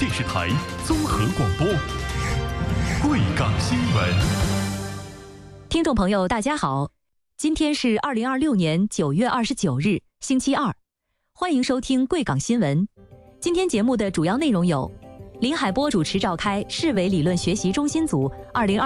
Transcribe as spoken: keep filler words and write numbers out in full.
电视台综合广播，贵港新闻。 听众朋友，大家好，今天是二零二六年九月二十九日，星期二，欢迎收听贵港新闻。今天节目的主要内容有：林海波主持召开市委理论学习中心组二零二